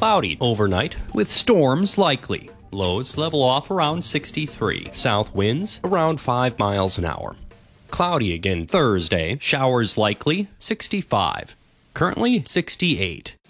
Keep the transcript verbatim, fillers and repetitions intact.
cloudy overnight with storms likely. Lows level off around sixty-three. South winds around five miles an hour. Cloudy again Thursday. Showers likely, sixty-five. Currently sixty-eight.